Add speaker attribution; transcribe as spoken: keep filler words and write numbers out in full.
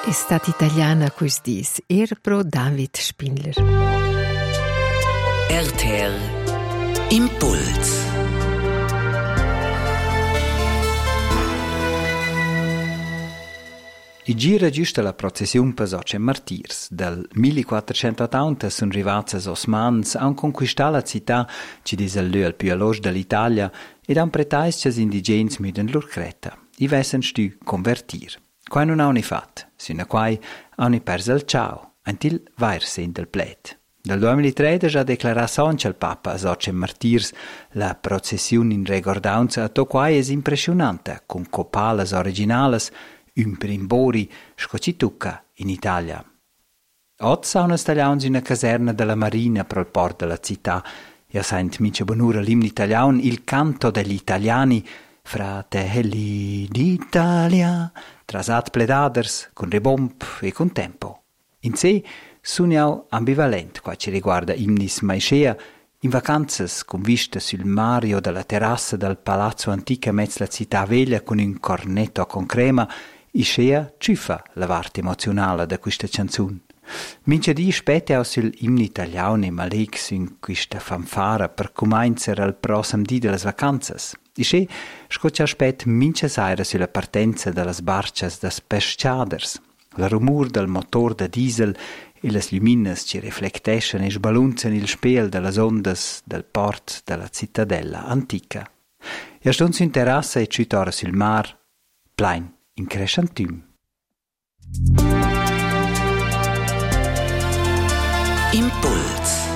Speaker 1: Estat italiana quis dis, er pro David Spindler.
Speaker 2: R T R Impuls.
Speaker 3: I gira giusta la processiun per Soce Martirs. Dal millequattrocentottanta sono arrivati os osmans, han conquistato la città, ci dice il più alloge dell'Italia, ed han pretais che gli indigeni müden lur creta. I vessen stu convertir. Quai non hanno fatto, sino a quai hanno perso il ciao, antil vair sen del plet. Dal duemilatredici ha declarato sonce il Papa a Soce Martirs la processiun in recordanza a to quai es impressionante, con copales originales, un brimbori scocitucca in Italia. Oggi sono stagliati in una caserna della Marina per il porto della città e sent mince bonura l'imno italiano il canto degli italiani Fratelli d'Italia trasat pledaders con rebomb e con tempo. In sé sono ambivalent qua ci riguarda imnis maiscea in vacanzas con vista sul mare o dalla terrassa del palazzo antico mezzo la città veglia con un cornetto con crema Iscea ciufa la parte emozionale da questa canzone. Mince di spette au sul imno italiano e malex in questa fanfara per cominciare al prossimo dì delle vacanzas. Isce scoccia aspet mince saira sulla partenza delle barcias das pesciaders. La rumor del motor da diesel e le luminas ci riflettescono e sbalunzano il spiel delle ondas del port della cittadella antica. E a stonzo in terrassa e ciutora sul mar, plain in crescentum.
Speaker 2: Impuls.